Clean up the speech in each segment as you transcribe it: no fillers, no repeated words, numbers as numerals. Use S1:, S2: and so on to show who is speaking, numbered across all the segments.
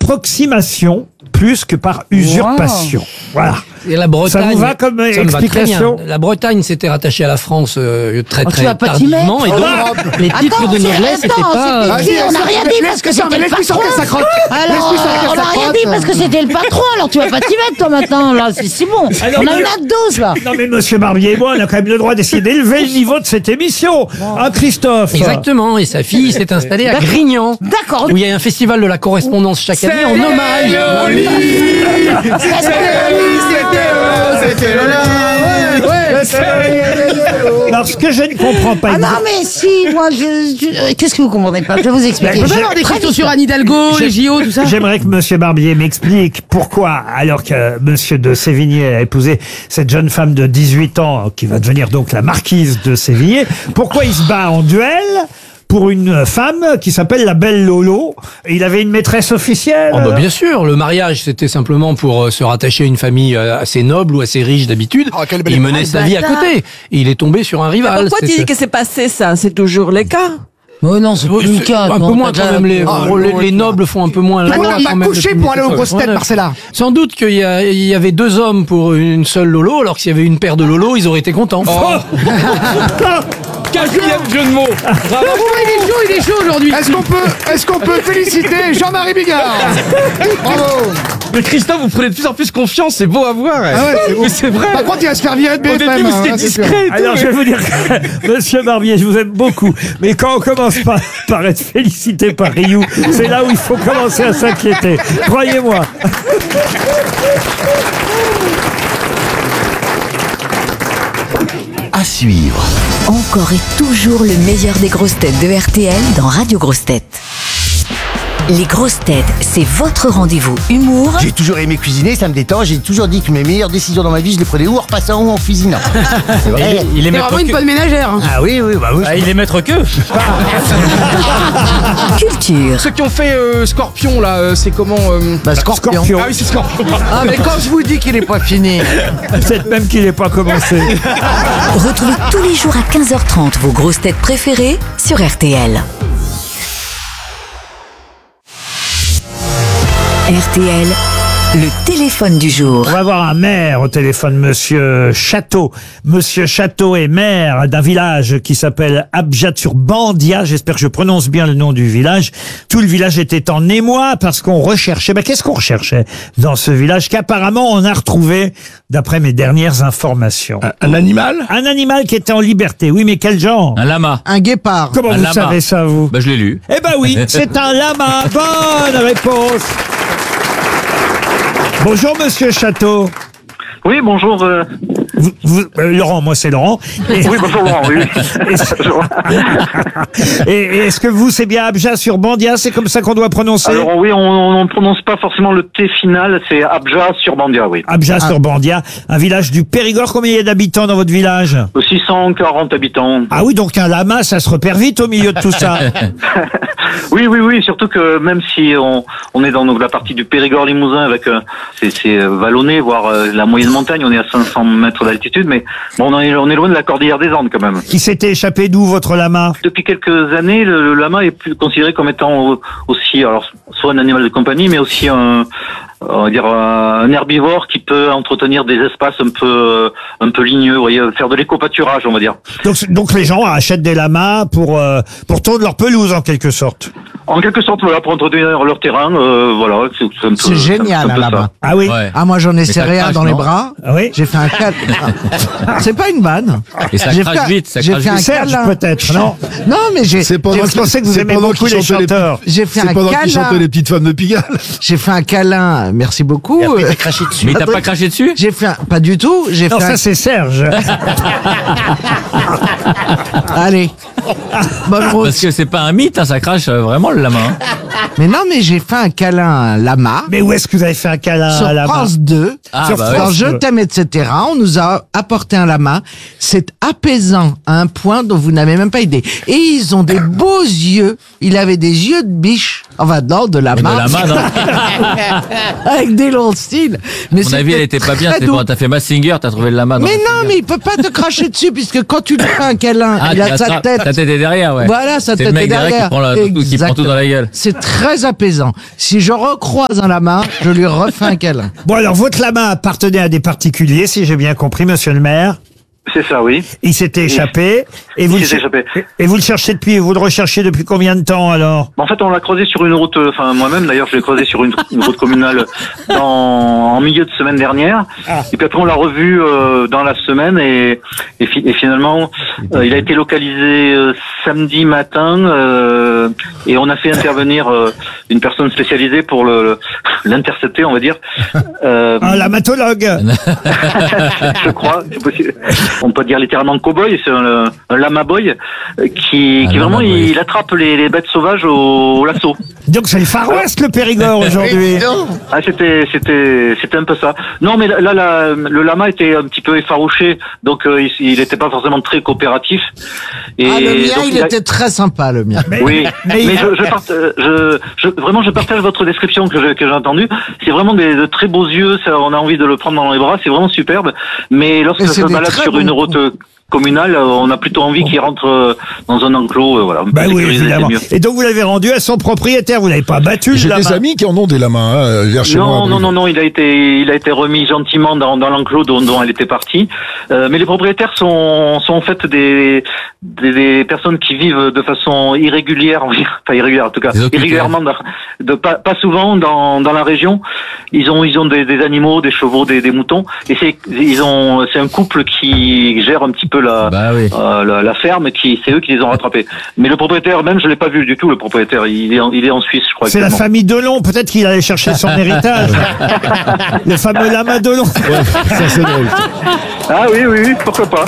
S1: approximation plus que par usurpation. Voilà.
S2: Et la Bretagne,
S1: ça vous va comme
S2: ça me va très
S1: explication?
S2: bien. La Bretagne s'était rattachée à la France très
S3: tu vas pas t'y
S2: tardivement, et
S3: mettre.
S2: donc les titres de noblesse n'étaient pas.
S3: On n'a rien dit parce que c'était le patron. Alors, on n'a rien dit parce que c'était le patron. Alors, tu vas pas t'y mettre, toi, maintenant. Là, c'est bon.
S1: Alors,
S3: On a une autre dose, là.
S1: Non mais Monsieur Barbier et moi, on a quand même le droit d'essayer d'élever le niveau de cette émission. Hein, Christophe?
S2: Exactement, et sa fille s'est installée à Grignan.
S3: D'accord.
S2: Où il y a un festival de la correspondance chaque année en hommage.
S1: Alors ce que je ne comprends pas...
S3: Ah non, mais si, moi, qu'est-ce que vous comprenez pas? Je vais vous expliquer.
S4: On peut avoir des questions sur Anne Hidalgo, les JO, tout ça.
S1: J'aimerais que Monsieur Barbier m'explique pourquoi, alors que Monsieur de Sévigné a épousé cette jeune femme de 18 ans, qui va devenir donc la marquise de Sévigné, pourquoi il se bat en duel pour une femme qui s'appelle la belle Lolo. Et il avait une maîtresse officielle.
S2: Oh bah bien sûr, le mariage c'était simplement pour se rattacher à une famille assez noble ou assez riche d'habitude. Il menait sa vie à côté. Et il est tombé sur un rival.
S5: Pourquoi tu dis que c'est passé ça? C'est toujours le cas?
S3: Oh non, c'est plus le cas.
S2: Un peu moins quand même. Les nobles font un peu moins la loi.
S4: On a couché pour aller aux grosses têtes, Marcella.
S2: Sans doute qu'il y avait 2 hommes pour une seule Lolo, alors que s'il y avait une paire de Lolo, ils auraient été contents.
S6: Quatrième jeu de mots.
S4: Bravo, il est chaud aujourd'hui. Est-ce qu'on peut féliciter Jean-Marie Bigard? Bravo.
S6: Mais Christophe, vous prenez de plus en plus confiance, c'est beau à voir.
S4: Ah ouais, c'est beau.
S6: Mais c'est vrai.
S4: Par contre, il va se faire virer de
S6: Au
S4: BFM.
S6: début, c'était discret et tout.
S1: Alors je vais vous dire, Monsieur Barbier, je vous aime beaucoup, mais quand on commence par être félicité par Rioux, c'est là où il faut commencer à s'inquiéter. Croyez-moi.
S7: À suivre.
S8: Encore et toujours le meilleur des grosses têtes de RTL dans Radio Grosses Têtes. Les grosses têtes, c'est votre rendez-vous humour.
S7: J'ai toujours aimé cuisiner, ça me détend. J'ai toujours dit que mes meilleures décisions dans ma vie, je les prenais ou en repassant ou en cuisinant. C'est vrai.
S6: Il est
S4: C'est vraiment une bonne ménagère.
S7: Ah oui, bah oui.
S6: Il est maître que.
S8: Culture.
S4: Ceux qui ont fait Scorpion, là, c'est comment
S7: Scorpion.
S4: Ah oui, c'est Scorpion.
S7: Ah mais quand je vous dis qu'il est pas fini.
S1: Peut-être même qu'il n'est pas commencé.
S8: Retrouvez tous les jours à 15h30 vos grosses têtes préférées sur RTL. RTL, le téléphone du jour.
S1: On va avoir un maire au téléphone, Monsieur Château. Monsieur Château est maire d'un village qui s'appelle Abjad-sur-Bandia. J'espère que je prononce bien le nom du village. Tout le village était en émoi parce qu'on recherchait. Qu'est-ce qu'on recherchait dans ce village qu'apparemment on a retrouvé, d'après mes dernières informations?
S6: Un animal?
S1: Un animal qui était en liberté. Oui, mais quel genre?
S6: Un lama.
S7: Un guépard.
S1: Comment
S6: Un
S1: vous
S6: lama.
S1: savez ça, vous?
S6: Bah, je l'ai lu.
S1: Eh ben oui, c'est un lama. Bonne réponse. Bonjour, Monsieur Château.
S9: Oui, bonjour.
S1: Laurent, moi c'est Laurent.
S9: Oui, bonjour Laurent, oui.
S1: Et est-ce que vous, c'est bien Abjad-sur-Bandia? C'est comme ça qu'on doit prononcer?
S9: Alors oui, on ne prononce pas forcément le T final, c'est Abjad-sur-Bandia, oui.
S1: Abjad-sur-Bandia, un village du Périgord. Combien il y a d'habitants dans votre village?
S9: 640 habitants.
S1: Ah oui, donc un lama, ça se repère vite au milieu de tout ça.
S9: Oui, surtout que même si on est dans la partie du Périgord-Limousin avec c'est vallonné, voire la moyenne montagne, on est à 500 mètres d'altitude, mais bon, on est loin de la cordillère des Andes quand même.
S1: Qui s'était échappé d'où, votre lama?
S9: Depuis quelques années, le lama est plus considéré comme étant aussi, alors soit un animal de compagnie, mais aussi on va dire un herbivore qui peut entretenir des espaces un peu ligneux, vous voyez, faire de l'éco-pâturage, on va dire.
S1: Donc les gens achètent des lamas pour tondre leur pelouse en quelque sorte.
S9: En quelque sorte, voilà, pour entretenir leur terrain, voilà.
S7: C'est génial, un lama.
S1: Ah oui.
S6: Ouais.
S7: Ah moi j'en ai
S6: ça
S7: serré un
S6: crache,
S7: dans les
S6: non?
S7: bras.
S1: Ah oui.
S7: J'ai fait un câlin. C'est pas une vanne.
S6: Et ça
S7: J'ai
S6: crache
S7: fait-
S6: vite, ça
S7: j'ai
S6: crache
S7: fait un
S6: vite.
S1: Serge
S7: câlin.
S1: peut-être, non?
S7: Non mais j'ai
S1: Je pensais que vous aimez beaucoup les chanteurs.
S7: j'ai fait un
S10: C'est pendant qu'il chantait
S7: câlin.
S10: les petites femmes de Pigalle.
S7: J'ai fait un câlin. Merci beaucoup.
S6: Mais t'as pas craché dessus?
S7: J'ai fait pas du tout. J'ai
S1: Non,
S7: fait
S1: ça c'est Serge.
S7: Allez. Bonne route.
S6: Parce que c'est pas un mythe, hein, ça crache vraiment le lama.
S7: Mais non, mais j'ai fait un câlin à un lama.
S1: Mais où est-ce que vous avez fait un câlin
S7: Sur
S1: à la
S7: France 2,
S6: Ah,
S1: Sur
S6: bah ouais.
S7: dans
S1: France
S7: Je
S1: 2.
S7: t'aime, etc., on nous a apporté un lama. C'est apaisant à un point dont vous n'avez même pas idée. Et ils ont des beaux yeux. Il avait des yeux de biche. Enfin, non, de
S6: Mais
S7: lama.
S6: de lama, non.
S7: Avec des longs cils. Mais
S6: À mon avis, elle était pas bien.
S7: très
S6: C'est
S7: doux.
S6: bon, t'as fait Massinger, t'as trouvé le lama. dans
S7: Mais non,
S6: Mazinger.
S7: mais il peut pas te cracher dessus, puisque quand tu lui fais un câlin,
S6: Ah,
S7: il
S6: tu
S7: a sa
S6: attrapes-
S7: tête.
S6: Ta tête est derrière, ouais.
S7: Voilà, sa
S6: C'est
S7: tête
S6: le
S7: est
S6: mec derrière
S7: derrière.
S6: qui prend tout dans la gueule.
S7: C'est très apaisant. Si je recroise un lama, je lui refais un câlin.
S1: Bon, alors, votre lama appartenait à des particuliers, si j'ai bien compris, monsieur le maire.
S9: C'est ça, oui.
S1: Il s'était échappé. Et vous,
S9: Il s'est échappé.
S1: et vous le cherchez vous le recherchez depuis combien de temps, alors?
S9: En fait, on l'a croisé sur une route, enfin, moi-même, d'ailleurs, je l'ai croisé sur une route communale en milieu de semaine dernière. Et puis après, on l'a revu dans la semaine et finalement, il a été localisé samedi matin et on a fait intervenir une personne spécialisée pour l'intercepter, on va dire.
S1: Un lamatologue.
S9: Je crois, c'est possible. On peut dire littéralement cow-boy, c'est un lama boy qui vraiment il attrape les bêtes sauvages au lasso.
S1: Donc c'est le Far West, le Périgord, aujourd'hui.
S9: Ah, c'était un peu ça. Non, mais là le lama était un petit peu effarouché, donc il n'était pas forcément très coopératif. Et
S7: le mien,
S9: donc,
S7: il était très sympa, le mien.
S9: Oui, mais je partage votre description que j'ai entendue. C'est vraiment de très beaux yeux, ça, on a envie de le prendre dans les bras, c'est vraiment superbe. Mais lorsque ça se balade sur une route communale, on a plutôt envie qu'il rentre dans un enclos, voilà.
S1: Bah oui, évidemment. Et donc vous l'avez rendu à son propriétaire, vous l'avez pas battu.
S10: J'ai des amis qui en ont des lamas, vers chez moi.
S9: Non, il a été remis gentiment dans l'enclos dont elle était partie. Mais les propriétaires sont en fait des personnes qui vivent de façon irrégulière, enfin irrégulière en tout cas, irrégulièrement, pas souvent dans la région. Ils ont des animaux, des chevaux, des moutons, et c'est un couple qui gère un petit peu la ferme, c'est eux qui les ont rattrapés. Mais le propriétaire même, je l'ai pas vu du tout. Le propriétaire, il est en Suisse, je crois.
S1: C'est la famille Delon. Peut-être qu'il allait chercher son héritage. Le fameux lama Delon.
S10: Ouais, ça c'est drôle.
S9: Ah oui, pourquoi pas.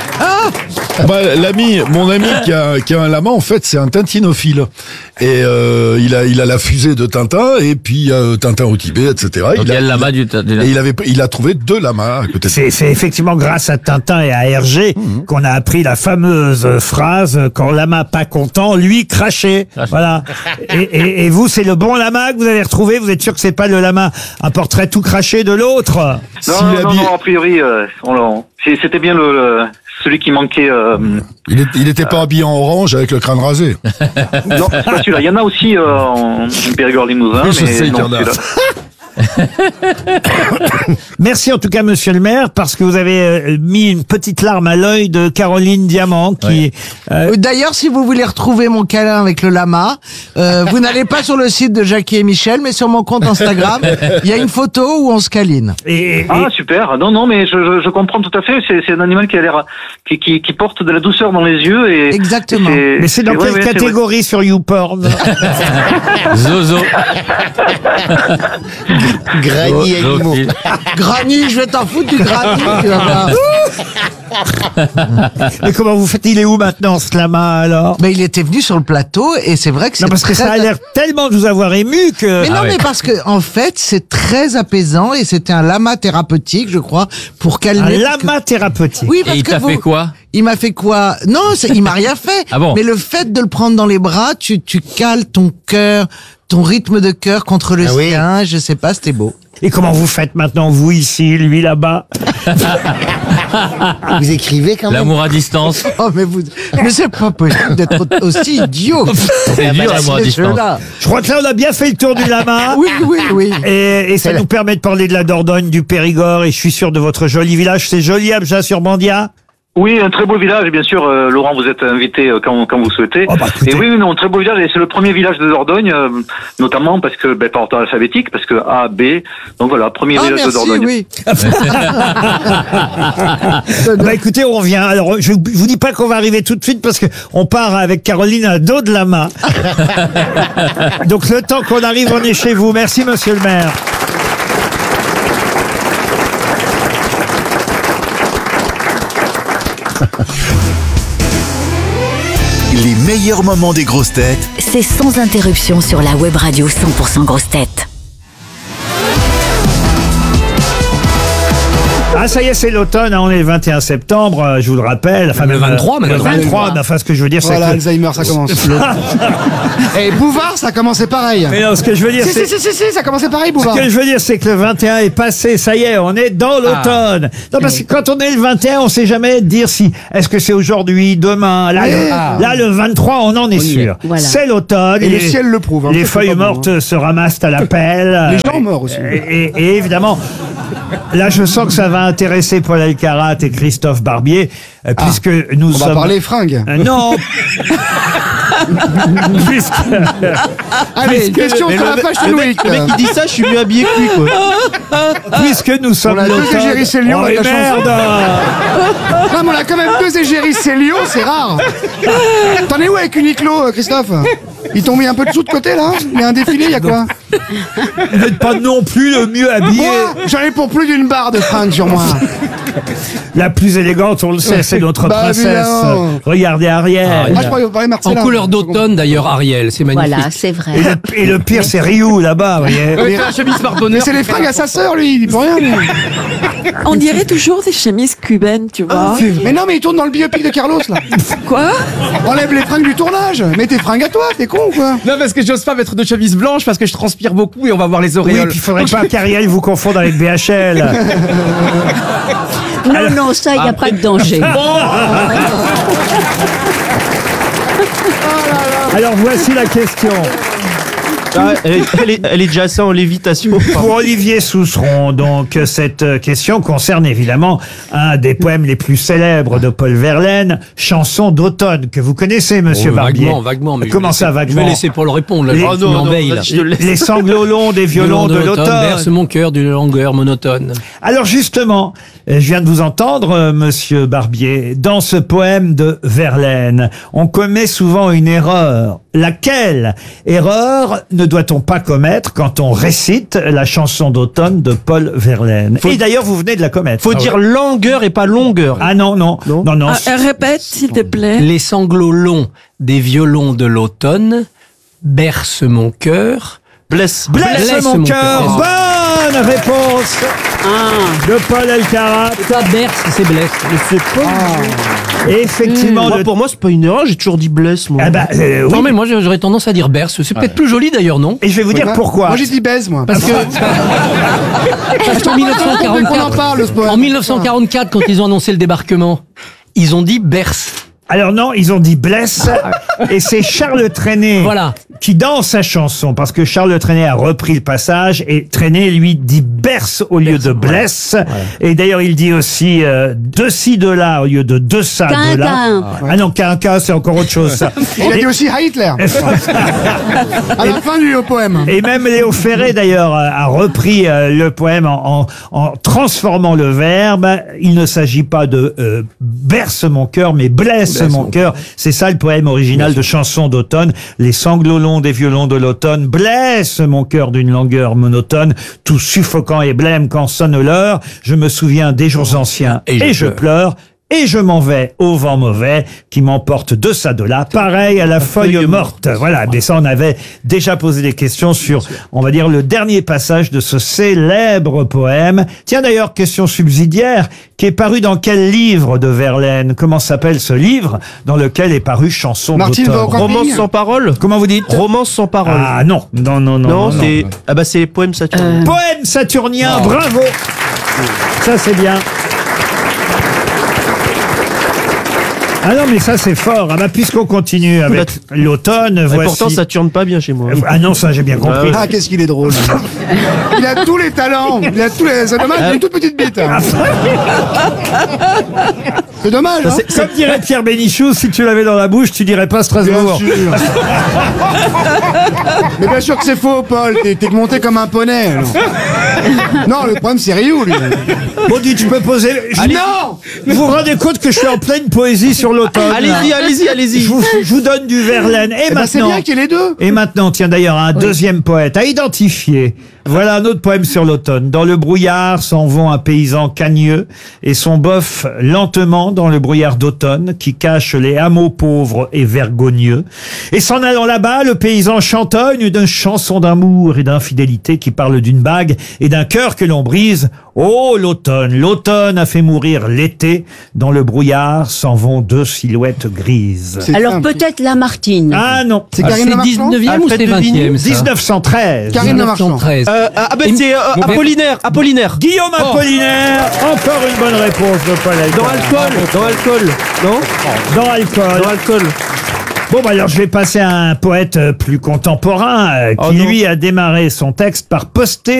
S10: Mon ami qui a un lama, en fait, c'est un tintinophile. Et il a la fusée de Tintin, et puis Tintin au Tibet, etc.
S6: Donc il y a le lama
S10: il a trouvé 2 lamas à côté de lui.
S1: C'est effectivement grâce à Tintin et à Hergé qu'on a appris la fameuse phrase « Quand lama pas content, lui cracher ». Voilà. Et vous, c'est le bon lama que vous avez retrouvé? Vous êtes sûr que c'est pas le lama, un portrait tout craché de l'autre?
S9: Non, a priori, c'était bien celui qui manquait.
S10: Il n'était pas habillé en orange avec le crâne rasé.
S9: Non, c'est pas celui-là. Il y en a aussi en Périgord Limousin.
S10: Oui, je sais qu'il y en a.
S1: Merci en tout cas, monsieur le maire, parce que vous avez mis une petite larme à l'œil de Caroline Diamant qui...
S7: D'ailleurs, si vous voulez retrouver mon câlin avec le lama, vous n'allez pas sur le site de Jackie et Michel, mais sur mon compte Instagram, il y a une photo où on se câline.
S9: Ah, super. Non, mais je comprends tout à fait. C'est un animal qui a l'air, qui porte de la douceur dans les yeux. Et
S7: exactement.
S1: Mais c'est dans quelle catégorie sur YouPorn?
S6: Zozo.
S11: Granny animaux.
S7: Granny, je vais t'en foutre du Granny, tu vas voir.
S1: Mais comment vous faites? Il est où maintenant, ce lama, alors?
S7: Mais il était venu sur le plateau, et c'est vrai que c'est
S1: non, parce que ça a l'air tellement de vous avoir ému que...
S7: Mais non, mais parce que, en fait, c'est très apaisant, et c'était un lama thérapeutique, je crois, pour calmer...
S1: Un lama thérapeutique?
S7: Oui, parce
S6: et il t'a fait quoi?
S7: Il m'a fait quoi? Non, il m'a rien fait.
S6: Ah bon?
S7: Mais le fait de le prendre dans les bras, tu cales ton cœur, ton rythme de cœur contre le sien, je sais pas, c'était beau.
S1: Et comment vous faites maintenant, vous ici, lui là-bas?
S11: Vous écrivez quand même?
S6: L'amour à distance.
S7: Oh, mais c'est pas possible d'être aussi idiot.
S6: C'est dur, l'amour à distance.
S1: Je crois que là, on a bien fait le tour du lama.
S7: Oui.
S1: Et ça nous permet de parler de la Dordogne, du Périgord, et je suis sûr de votre joli village. C'est joli, Abja-sur-Bandia?
S9: Oui, un très beau village, bien sûr. Laurent, vous êtes invité quand vous souhaitez.
S1: Oh bah,
S9: et oui, non, très beau village. Et c'est le premier village de Dordogne, notamment parce que, par ordre alphabétique, parce que A, B. Donc voilà, premier village de Dordogne.
S7: Oui.
S1: Bah écoutez, on revient. Alors, je vous dis pas qu'on va arriver tout de suite parce que on part avec Caroline à dos de la main. Donc le temps qu'on arrive, on est chez vous. Merci, monsieur le maire.
S12: Les meilleurs moments des grosses têtes,
S8: c'est sans interruption sur la web radio 100% grosses têtes.
S1: Ah, ça y est, c'est l'automne, hein, on est le 21 septembre, je vous le rappelle. Enfin,
S2: Le 23,
S1: Le
S2: maintenant.
S1: 23, mais enfin, ce que je veux dire, c'est
S4: Voilà,
S1: que...
S4: Alzheimer, ça commence. Et Bouvard, ça commençait pareil.
S1: Mais non, ce que je veux dire, c'est...
S4: Si, ça commençait pareil,
S1: Ce
S4: Bouvard.
S1: que je veux dire, c'est que le 21 est passé, ça y est, on est dans l'automne. Non, parce que quand on est le 21, on sait jamais dire si, est-ce que c'est aujourd'hui, demain, là, là, le 23, on en est sûr.
S3: Voilà.
S1: C'est l'automne.
S4: Et le ciel le prouve. hein,
S1: Les
S4: ça, c'est
S1: feuilles
S4: pas bon,
S1: mortes
S4: hein.
S1: se ramassent à la pelle.
S4: Les gens morts aussi.
S1: Et évidemment, là, je sens que ça va intéresser Paul Elkarat et Christophe Barbier, puisque nous
S4: On
S1: sommes...
S4: va parler fringues.
S1: Non. Puisque...
S4: Allez, question sur la Fashion Week.
S13: Le mec qui dit ça, je suis mieux habillé que lui, quoi.
S1: Puisque nous sommes
S4: On a deux
S1: l'automne...
S4: égéries Célion
S1: Oh,
S4: avec
S1: et
S4: la
S1: merde.
S4: Non, mais on a quand même 2 égéries Célio, c'est rare. T'en es où avec Uniqlo, Christophe? Ils t'ont mis un peu de sous de côté, là? Il y a un défilé, il y a quoi?
S1: Vous n'êtes pas non plus le mieux habillé.
S4: Moi, j'en ai pour plus d'une barre de fringues sur moi.
S1: La plus élégante, on le sait, c'est notre
S4: Bah,
S1: princesse.
S4: évidemment.
S1: Regardez Ariel.
S4: Ah, je croyais parler Marcella.
S2: En couleur d'automne, d'ailleurs, Ariel, c'est magnifique.
S3: Voilà, c'est vrai.
S1: Et le pire, c'est Ryu, là-bas, vous voyez.
S4: Mais c'est les fringues à sa sœur, lui, il dit pour rien. lui.
S5: On dirait toujours des chemises cubaines, tu vois.
S4: Mais non, mais il tourne dans le biopic de Carlos, là.
S5: Quoi?
S4: Enlève les fringues du tournage. Mets tes fringues à toi, t'es con ou quoi?
S13: Non, parce que j'ose pas mettre de chemise blanche parce que je transpire beaucoup et on va voir les
S1: Oui,
S13: auréoles.
S1: puis il faudrait pas qu'Ariel vous confonde avec BHL.
S3: Non, non, ça, il n'y a pas de danger.
S1: Alors voici la question.
S13: Ah, elle est déjà ça en lévitation.
S1: Pour Olivier Sousseron, donc, cette question concerne évidemment un des poèmes les plus célèbres de Paul Verlaine, Chanson d'automne, que vous connaissez, monsieur Barbier.
S2: Vaguement. Mais
S1: Comment ça,
S2: Je
S1: vaguement?
S2: vais laisser Paul répondre, là.
S1: Les-
S2: Je m'enveille, là.
S1: Les sanglots longs des violons de l'automne.
S2: Berce mon cœur d'une longueur monotone.
S1: Alors justement, je viens de vous entendre, monsieur Barbier, dans ce poème de Verlaine, on commet souvent une erreur. Laquelle erreur ne doit-on pas commettre quand on récite la chanson d'automne de Paul Verlaine? Et d'ailleurs, vous venez de la commettre.
S13: Faut dire langueur et pas longueur.
S1: Ah non.
S5: Répète, s'il te plaît.
S2: Les sanglots longs des violons de l'automne bercent mon cœur.
S1: Blesse mon cœur. Bonne réponse de Paul Elkarat.
S2: C'est pas berce, c'est blesse.
S1: Et effectivement,
S13: Moi, pour moi, c'est pas une erreur, j'ai toujours dit blesse, moi.
S1: Ah bah, oui.
S2: Non, mais moi, j'aurais tendance à dire berce. C'est peut-être plus joli, d'ailleurs, non?
S1: Et je vais vous dire pourquoi.
S4: Moi, j'ai dit baise, moi.
S2: Parce qu'en
S4: On en parle, ce poème.
S2: en 1944, quand ils ont annoncé le débarquement, ils ont dit berce.
S1: Alors non, ils ont dit blesse, et c'est Charles Trenet
S2: Voilà.
S1: qui, dans sa chanson, parce que Charles Trenet a repris le passage, et Trenet, lui, dit berce au lieu de blesse. Et d'ailleurs, il dit aussi de ci, de là, au lieu de ça, de là.
S3: Quinquin.
S1: Ah non, quinquin, c'est encore autre chose, ça.
S4: Il a dit aussi Hitler. À la fin du poème.
S1: Et même Léo Ferré, d'ailleurs, a repris le poème en transformant le verbe. Il ne s'agit pas de berce mon cœur, mais blesse mon cœur. C'est ça le poème original de Chanson d'automne. Les sanglots longs des violons de l'automne blessent mon cœur d'une langueur monotone, tout suffocant et blême quand sonne l'heure. Je me souviens des jours anciens et je pleure. Et je m'en vais au vent mauvais qui m'emporte de ça de là, pareil à la feuille morte. Voilà, mais ça on avait déjà posé des questions sur, on va dire, le dernier passage de ce célèbre poème. Tiens d'ailleurs, question subsidiaire, qui est paru dans quel livre de Verlaine? Comment s'appelle ce livre dans lequel est paru Chanson
S4: Martine va au
S1: d'automne?
S4: camping.
S13: Romance sans parole.
S1: Comment vous dites?
S13: Romance sans parole.
S1: Ah non.
S13: Non, c'est c'est poème saturnien.
S1: Poème saturnien, bravo. Ça c'est bien. Ah non, mais ça c'est fort. Ah bah puisqu'on continue avec l'automne,
S13: Et
S1: voici...
S13: pourtant, ça tourne pas bien chez moi.
S1: Ah non, ça j'ai bien compris.
S4: Ah, qu'est-ce qu'il est drôle. Il a tous les talents. Il a tous les... C'est dommage, il a une toute petite bite. hein. C'est dommage, hein.
S1: Comme dirait Pierre Bénichou, si tu l'avais dans la bouche, tu dirais pas
S4: Bien
S1: Strasbourg.
S4: sûr. Mais bien sûr que c'est faux, Paul. T'es monté comme un poney. alors. Non, le problème, c'est Ryu, lui.
S1: Bon, dis, tu peux poser...
S4: Non.
S1: Vous vous rendez compte que je suis en pleine poésie sur l'automne?
S13: Allez-y.
S1: Je vous donne du Verlaine. Et
S4: Eh ben, c'est
S1: maintenant...
S4: bien qu'il y ait les deux.
S1: Et maintenant, tiens d'ailleurs, un deuxième poète a identifié Voilà un autre poème sur l'automne. Dans le brouillard s'en vont un paysan cagneux et son boeuf lentement dans le brouillard d'automne qui cache les hameaux pauvres et vergogneux. Et s'en allant là-bas, le paysan chantonne une chanson d'amour et d'infidélité qui parle d'une bague et d'un cœur que l'on brise. Oh, l'automne, l'automne a fait mourir l'été. Dans le brouillard s'en vont deux silhouettes grises.
S3: Alors peut-être Lamartine.
S1: Ah non.
S4: C'est Karine Le Marchand
S2: 19e ou c'est 20e ça
S1: 1913.
S4: Karine Le Marchand.
S2: 1913.
S13: C'est Apollinaire. Apollinaire.
S1: Guillaume Apollinaire. Encore une bonne réponse de Paul Alcool.
S13: Dans alcool. Non.
S1: Dans alcool.
S13: Dans alcool.
S1: Bon, bah alors je vais passer à un poète plus contemporain qui, lui, a démarré son texte par poster